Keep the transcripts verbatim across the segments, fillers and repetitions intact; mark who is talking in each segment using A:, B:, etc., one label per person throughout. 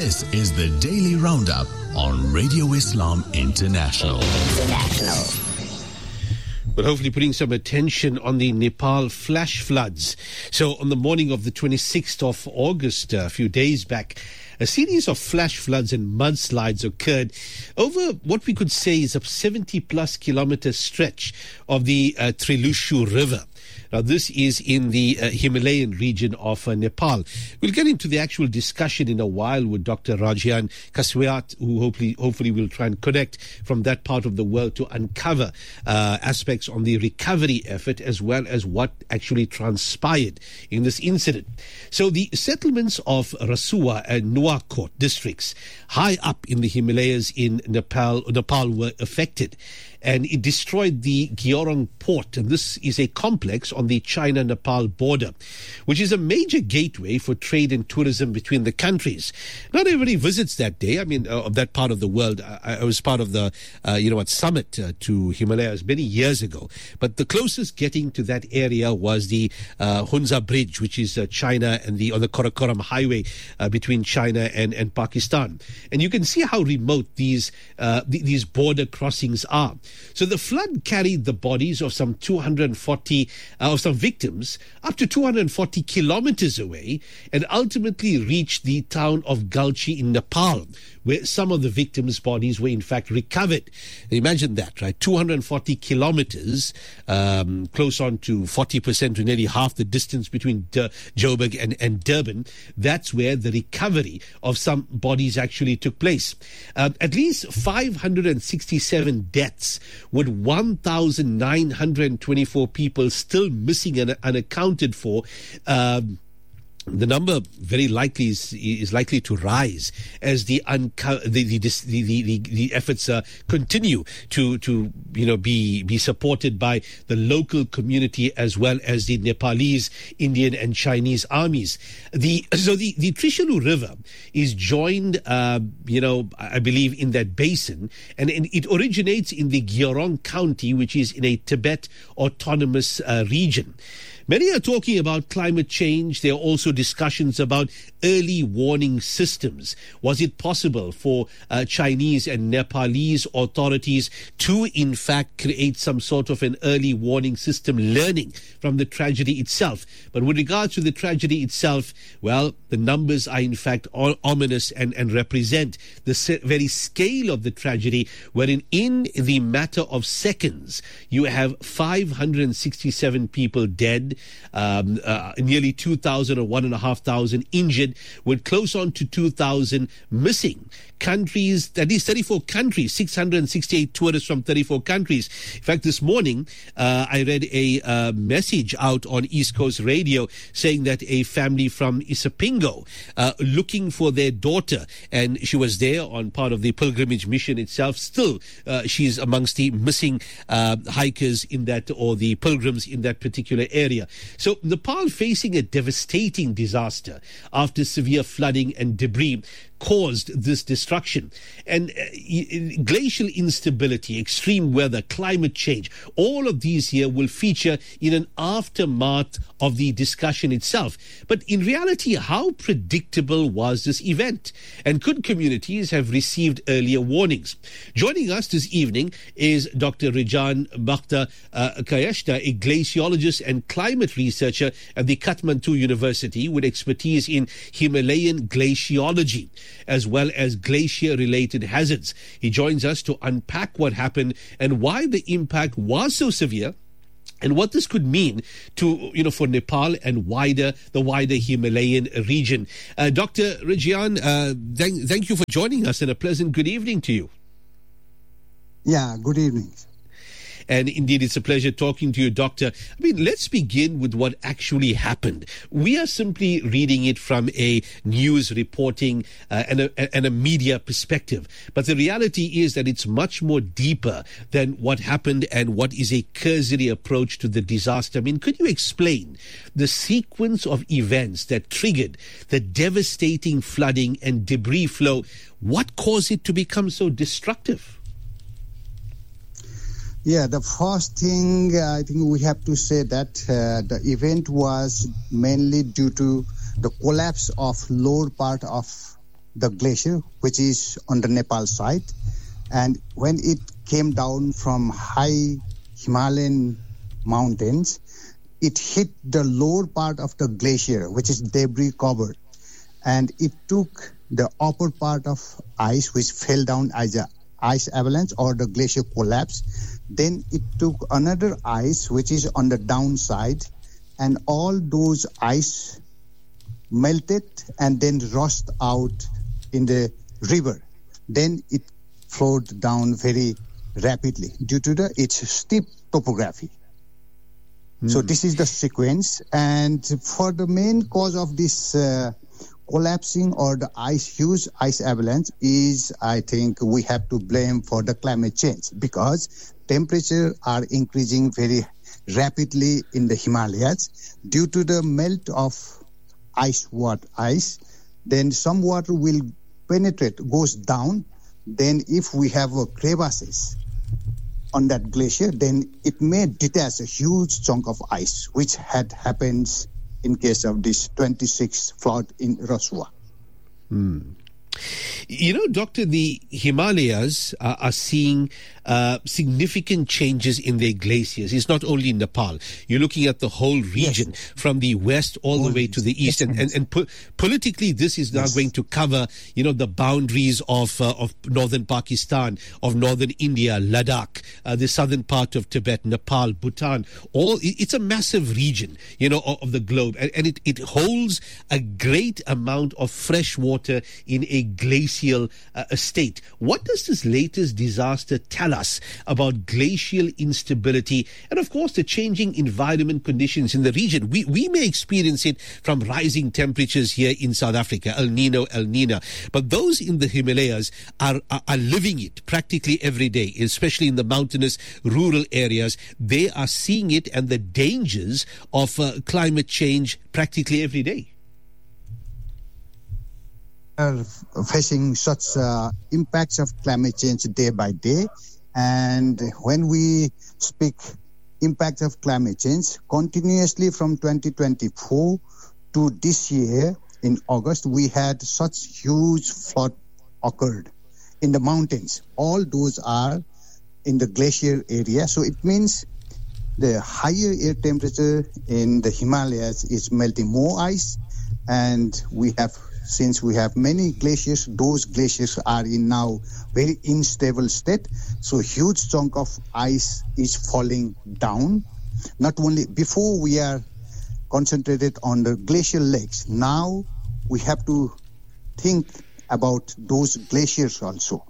A: This is the Daily Roundup on Radio Islam International.
B: International.
C: But hopefully putting some attention on the Nepal flash floods. So on the morning of the twenty-sixth of August, a few days back, a series of flash floods and mudslides occurred over what we could say is a seventy plus kilometer stretch of the uh, Trilushu River. Now, this is in the uh, Himalayan region of uh, Nepal. We'll get into the actual discussion in a while with Doctor Rajian Kaswiat, who hopefully hopefully will try and connect from that part of the world to uncover uh, aspects on the recovery effort as well as what actually transpired in this incident. So the settlements of Rasuwa and Nuwakot districts high up in the Himalayas in Nepal, Nepal were affected. And it destroyed the Gyeorong port. And this is a complex on the China-Nepal border, which is a major gateway for trade and tourism between the countries. Not everybody visits that day. I mean, uh, of that part of the world. I, I was part of the, uh, you know what, summit uh, to Himalayas many years ago. But the closest getting to that area was the uh, Hunza Bridge, which is uh, China and the, on the Karakoram highway uh, between China and, and Pakistan. And you can see how remote these, uh, th- these border crossings are. So the flood carried the bodies of some two hundred forty, uh, of some victims up to two hundred forty kilometers away and ultimately reached the town of Galchi in Nepal, where some of the victims' bodies were in fact recovered. Imagine that, right? two hundred forty kilometers, um, close on to forty percent to nearly half the distance between Dur- Joburg and, and Durban. That's where the recovery of some bodies actually took place. Um, at least five hundred sixty-seven deaths, with one thousand nine hundred twenty-four people still missing and unaccounted for. Um, The number very likely is, is likely to rise as the unco- the, the, the, the, the efforts uh, continue to to you know be be supported by the local community as well as the Nepalese, Indian, and Chinese armies. The so the the Trishulu River is joined, uh, you know, I believe in that basin, and, and it originates in the Gyeorong County, which is in a Tibet autonomous uh, region. Many are talking about climate change. There are also discussions about early warning systems. Was it possible for uh, Chinese and Nepalese authorities to, in fact, create some sort of an early warning system, learning from the tragedy itself? But with regards to the tragedy itself, well, the numbers are, in fact, all ominous and, and represent the very scale of the tragedy, wherein in the matter of seconds, you have five hundred sixty-seven people dead, Um, uh, nearly two thousand or one and a half thousand injured, with close on to two thousand missing. Countries, at least thirty-four countries, six hundred sixty-eight tourists from thirty-four countries. In fact, this morning, uh, I read a uh, message out on East Coast Radio saying that a family from Isipingo, uh, looking for their daughter, and she was there on part of the pilgrimage mission itself. Still, uh, she's amongst the missing uh, hikers in that, or the pilgrims in that particular area. So Nepal facing a devastating disaster after severe flooding and debris caused this destruction. And uh, glacial instability, extreme weather, climate change, all of these here will feature in an aftermath of the discussion itself. But in reality, how predictable was this event? And could communities have received earlier warnings? Joining us this evening is Doctor Rajian Bakhta uh, Kayashta, a glaciologist and climate researcher at the Kathmandu University with expertise in Himalayan glaciology, as well as glacier-related hazards. He joins us to unpack what happened and why the impact was so severe, and what this could mean to, you know, for Nepal and wider, the wider Himalayan region. Uh, Doctor Rajian, uh, thank, thank you for joining us, and a pleasant good evening to you.
D: Yeah, good evening.
C: And indeed, it's a pleasure talking to you, Doctor. I mean, let's begin with what actually happened. We are simply reading it from a news reporting uh, and, a, and a media perspective. But the reality is that it's much more deeper than what happened and what is a cursory approach to the disaster. I mean, could you explain the sequence of events that triggered the devastating flooding and debris flow? What caused it to become so destructive?
D: Yeah, the first thing uh, I think we have to say that uh, the event was mainly due to the collapse of lower part of the glacier, which is on the Nepal side. And when it came down from high Himalayan mountains, it hit the lower part of the glacier, which is debris covered. And it took the upper part of ice, which fell down as a ice avalanche or the glacier collapse. Then it took another ice, which is on the downside, and all those ice melted and then rushed out in the river. Then it flowed down very rapidly due to the its steep topography. Mm. So this is the sequence. And for the main cause of this uh, collapsing or the ice, huge ice avalanche is, I think, we have to blame for the climate change, because temperatures are increasing very rapidly in the Himalayas due to the melt of ice water ice. Then some water will penetrate, goes down. Then if we have a crevasses on that glacier, then it may detach a huge chunk of ice, which had happened in case of this twenty-sixth flood in Rasua.
C: Hmm. You know, Doctor, the Himalayas uh, are seeing uh, significant changes in their glaciers. It's not only Nepal. You're looking at the whole region, yes, from the west all, all the way to the east. Yes, and and, and po- politically, this is now yes. going to cover, you know, the boundaries of uh, of northern Pakistan, of northern India, Ladakh, uh, the southern part of Tibet, Nepal, Bhutan. All It's a massive region, you know, of, of the globe. And, and it, it holds a great amount of fresh water in a glacial uh, state. What does this latest disaster tell us about glacial instability and, of course, the changing environment conditions in the region? We we may experience it from rising temperatures here in South Africa, El Nino, El Nina, but those in the Himalayas are, are, are living it practically every day, especially in the mountainous rural areas. They are seeing it and the dangers of uh, climate change practically every day.
D: Are facing such uh, impacts of climate change day by day. And when we speak impact of climate change, continuously from twenty twenty-four to this year in August, we had such huge flood occurred in the mountains. All those are in the glacier area. So it means the higher air temperature in the Himalayas is melting more ice, and we have Since we have many glaciers, those glaciers are in now very unstable state. So huge chunk of ice is falling down. Not only before we are concentrated on the glacial lakes, now we have to think about those glaciers also.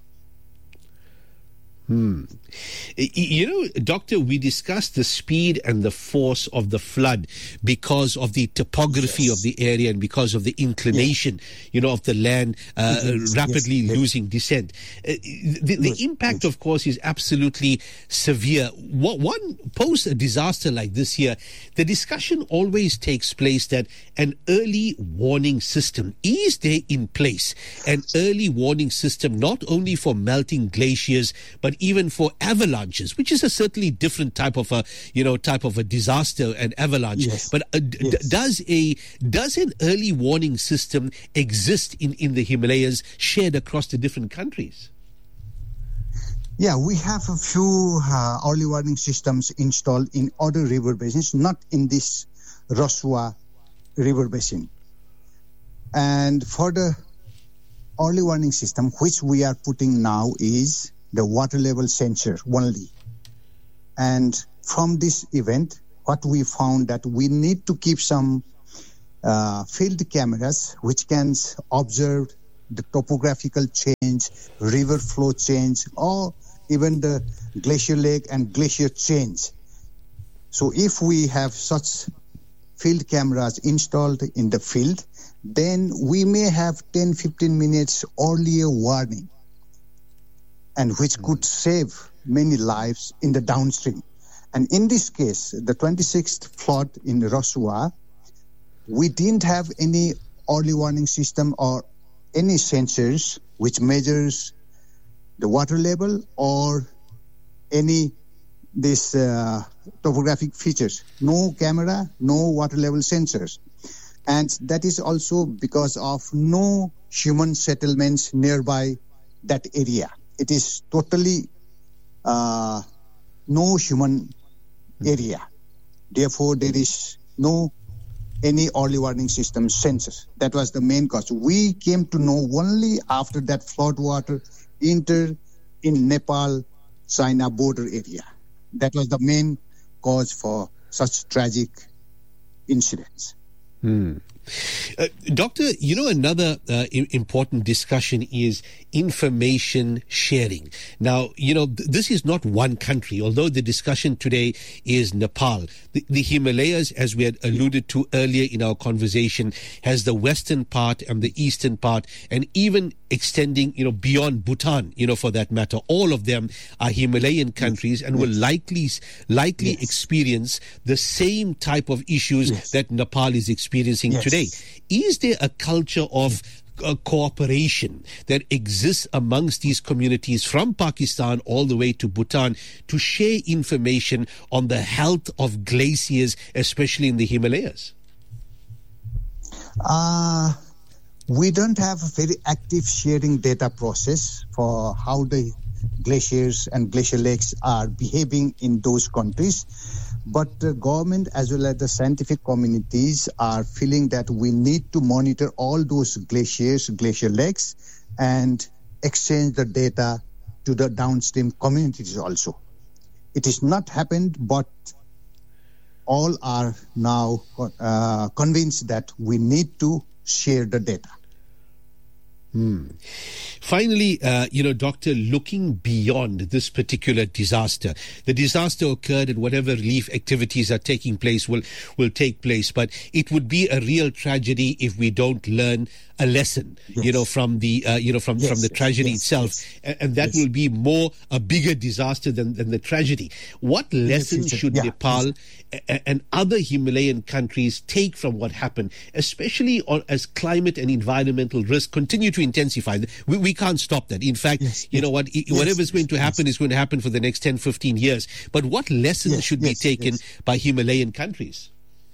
C: Hmm. You know, Doctor, we discussed the speed and the force of the flood because of the topography yes. of the area and because of the inclination, yes. you know, of the land uh, yes. rapidly yes. losing descent. Uh, the the yes. impact, yes. of course, is absolutely severe. What, one post a disaster like this here, the discussion always takes place that an early warning system is there in place, an early warning system not only for melting glaciers but even for avalanches, which is a certainly different type of a, you know, type of a disaster, an avalanche.
D: Yes.
C: But uh, yes. d- does a does an early warning system exist in, in the Himalayas, shared across the different countries?
D: Yeah, we have a few uh, early warning systems installed in other river basins, not in this Rasua river basin. And for the early warning system, which we are putting now, is the water level sensor only. And from this event, what we found that we need to keep some uh, field cameras which can observe the topographical change, river flow change, or even the glacier lake and glacier change. So if we have such field cameras installed in the field, then we may have ten to fifteen minutes earlier warning, and which could save many lives in the downstream. And in this case, the twenty-sixth flood in Rasua, we didn't have any early warning system or any sensors which measures the water level or any this uh, topographic features. No camera, no water level sensors. And that is also because of no human settlements nearby that area. It is totally uh, no human area. Therefore, there is no any early warning system census. That was the main cause. We came to know only after that flood water entered in Nepal-China border area. That was the main cause for such tragic incidents.
C: Hmm. Uh, Doctor, you know, another uh, I- important discussion is information sharing. Now, you know, th- this is not one country, although the discussion today is Nepal. The, the Himalayas, as we had alluded to earlier in our conversation, has the western part and the eastern part, and even extending, you know, beyond Bhutan, you know, for that matter. All of them are Himalayan countries and
D: yes.
C: will likely likely
D: yes.
C: experience the same type of issues
D: yes.
C: that Nepal is experiencing
D: yes.
C: today. Is there a culture of uh, cooperation that exists amongst these communities from Pakistan all the way to Bhutan to share information on the health of glaciers, especially in the Himalayas?
D: Uh, we don't have a very active sharing data process for how the glaciers and glacier lakes are behaving in those countries. But the government as well as the scientific communities are feeling that we need to monitor all those glaciers, glacier lakes, and exchange the data to the downstream communities also. It is not happened, but all are now uh, convinced that we need to share the data.
C: Hmm. Finally, uh, you know, Doctor, looking beyond this particular disaster, the disaster occurred and whatever relief activities are taking place will, will take place. But it would be a real tragedy if we don't learn a lesson,
D: yes.
C: you know, from the, uh, you know, from,
D: yes.
C: from the tragedy
D: yes.
C: itself.
D: Yes.
C: And, and that
D: yes.
C: will be more a bigger disaster than, than the tragedy. What lessons should
D: yeah.
C: Nepal
D: yes.
C: and, and other Himalayan countries take from what happened, especially on, as climate and environmental risk continue to intensify? We, we can't stop that. In fact,
D: yes.
C: you
D: yes.
C: know what,
D: yes.
C: whatever is going to happen
D: yes.
C: is going to happen for the next ten, fifteen years. But what lessons
D: yes.
C: should
D: yes.
C: be taken
D: yes.
C: by Himalayan countries?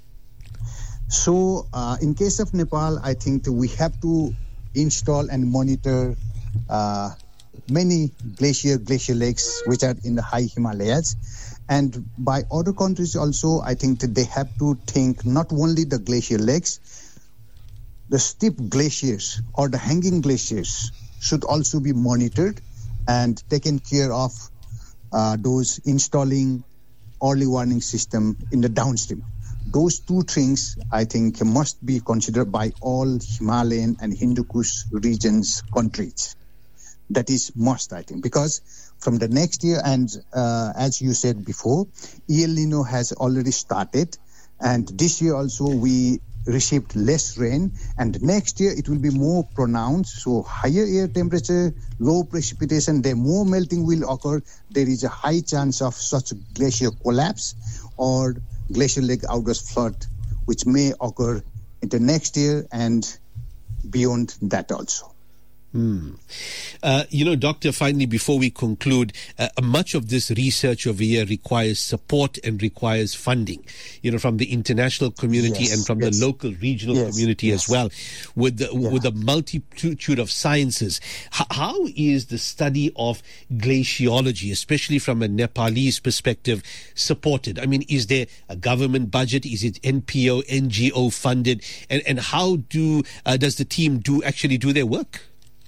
D: So, uh, in case of Nepal, I think that we have to install and monitor uh, many glacier, glacier lakes which are in the high Himalayas. And by other countries also, I think that they have to think not only the glacier lakes, the steep glaciers or the hanging glaciers should also be monitored and taken care of, uh, those installing early warning system in the downstream. Those two things, I think, must be considered by all Himalayan and Hindu Kush regions countries. That is must, I think, because from the next year, and uh, as you said before, El Nino has already started, and this year also we received less rain, and next year it will be more pronounced. So higher air temperature, low precipitation, the more melting will occur. There is a high chance of such glacier collapse or glacier lake outburst flood, which may occur in the next year and beyond that also.
C: Hmm. Uh, you know, Doctor, finally, before we conclude, uh, much of this research over here requires support and requires funding, you know, from the international community
D: yes,
C: and from
D: yes.
C: the local regional
D: yes,
C: community
D: yes.
C: as well, with the,
D: yeah.
C: with a multitude of sciences. H- how is the study of glaciology, especially from a Nepalese perspective, supported? I mean, is there a government budget? Is it N P O, N G O funded? And, and how do uh, does the team do actually do their work?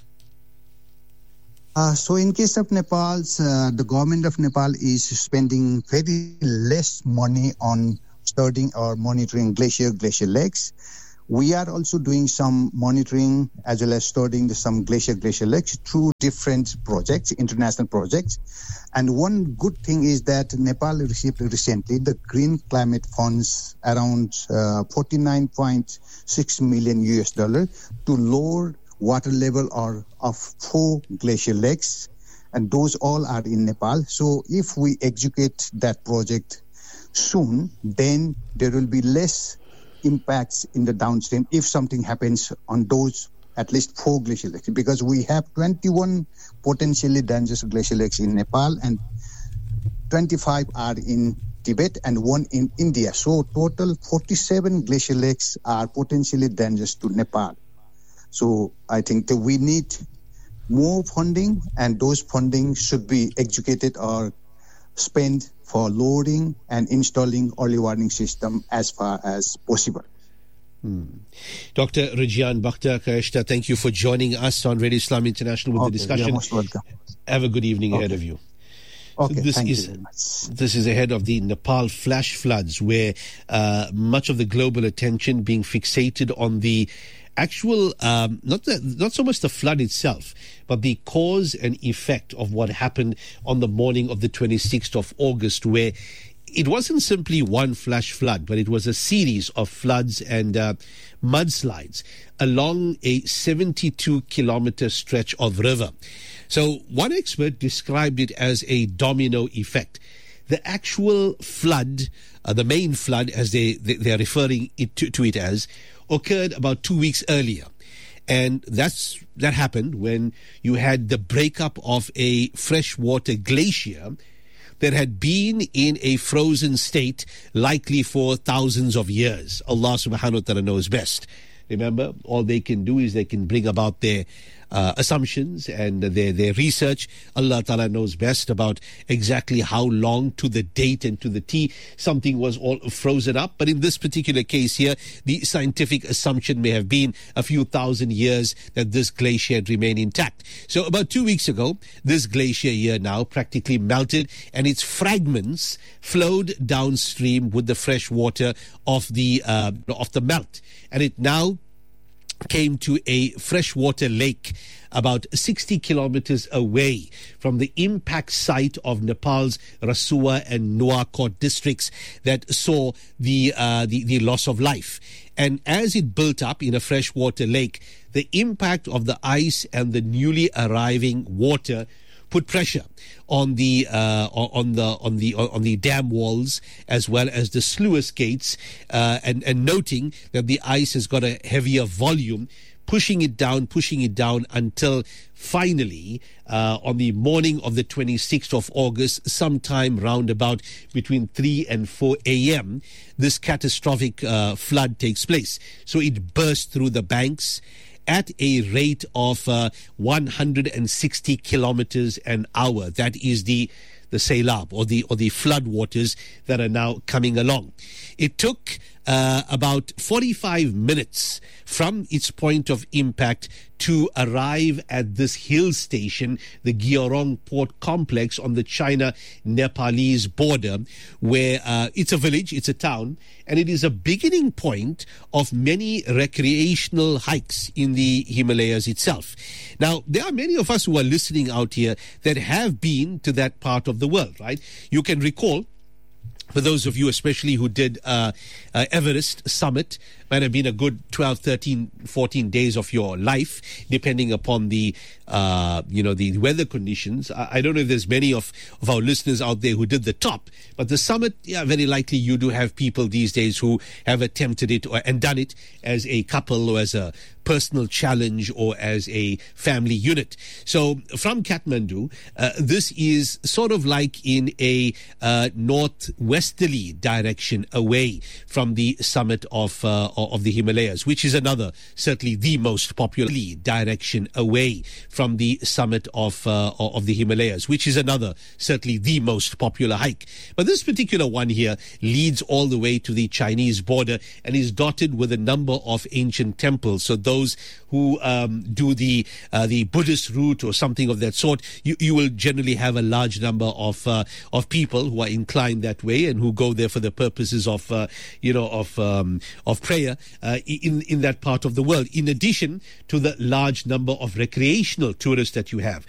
D: Uh, so in case of Nepal, uh, the government of Nepal is spending very less money on studying or monitoring glacier, glacier lakes. We are also doing some monitoring as well as studying the, some glacier, glacier lakes through different projects, international projects. And one good thing is that Nepal received recently the Green Climate Funds around uh, forty-nine point six million U S dollar to lower water level or of four glacier lakes, and those all are in Nepal. So if we execute that project soon, then there will be less impacts in the downstream if something happens on those at least four glacier lakes, because we have twenty-one potentially dangerous glacier lakes in Nepal and twenty-five are in Tibet and one in India. So total forty-seven glacier lakes are potentially dangerous to Nepal. So I think that we need more funding, and those funding should be executed or spent for loading and installing early warning system as far as possible.
C: Hmm. Doctor Rijian Bakhtar Kayashta, thank you for joining us on Radio Islam International with
D: okay,
C: the discussion.
D: You're most welcome.
C: Have a good evening
D: okay.
C: ahead of you.
D: Okay,
C: so this
D: thank
C: is,
D: you very much.
C: This is ahead of the Nepal flash floods, where uh, much of the global attention being fixated on the actual, um, not the, not so much the flood itself, but the cause and effect of what happened on the morning of the twenty-sixth of August, where it wasn't simply one flash flood, but it was a series of floods and uh, mudslides along a seventy-two kilometer stretch of river. So one expert described it as a domino effect. The actual flood, uh, the main flood, as they, they, they are referring it to, to it as, occurred about two weeks earlier. And that's that happened when you had the breakup of a freshwater glacier that had been in a frozen state likely for thousands of years. Allah subhanahu wa ta'ala knows best. Remember, all they can do is they can bring about their uh, assumptions and their, their research. Allah ta'ala knows best about exactly how long to the date and to the T something was all frozen up. But in this particular case here, the scientific assumption may have been a few thousand years that this glacier had remained intact. So about two weeks ago, this glacier here now practically melted, and its fragments flowed downstream with the fresh water of the uh, of the melt. And it now came to a freshwater lake about sixty kilometers away from the impact site of Nepal's Rasua and Nuwakot districts that saw the, uh, the, the loss of life. And as it built up in a freshwater lake, the impact of the ice and the newly arriving water put pressure on the uh, on the on the on the dam walls as well as the sluice gates, uh, and and noting that the ice has got a heavier volume, pushing it down, pushing it down until finally uh, on the morning of the twenty-sixth of August, sometime round about between three and four a.m., this catastrophic uh, flood takes place. So it burst through the banks at a rate of uh, one hundred sixty kilometers an hour. That is the the Sailab, or the or the flood waters that are now coming along. It took uh, about forty-five minutes from its point of impact to arrive at this hill station, the Gyeorong Port Complex on the China-Nepalese border, where uh, it's a village, it's a town, and it is a beginning point of many recreational hikes in the Himalayas itself. Now, there are many of us who are listening out here that have been to that part of the world, right? You can recall, for those of you especially who did uh, uh, Everest summit, might have been a good twelve, thirteen, fourteen days of your life, depending upon the, uh, you know, the weather conditions. I, I don't know if there's many of, of our listeners out there who did the top, but the summit, yeah, very likely you do have people these days who have attempted it or, and done it as a couple or as a personal challenge or as a family unit. So from Kathmandu, uh, this is sort of like in a uh, northwesterly direction away from the summit of uh, of the Himalayas, which is another, certainly the most popular direction away from the summit of uh, of the Himalayas, which is another, certainly the most popular hike. But this particular one here leads all the way to the Chinese border and is dotted with a number of ancient temples. So those who um, do the uh, the Buddhist route or something of that sort, you, you will generally have a large number of uh, of people who are inclined that way and who go there for the purposes of uh, you know of um, of prayer uh, in in that part of the world. In addition to the large number of recreational tourists that you have,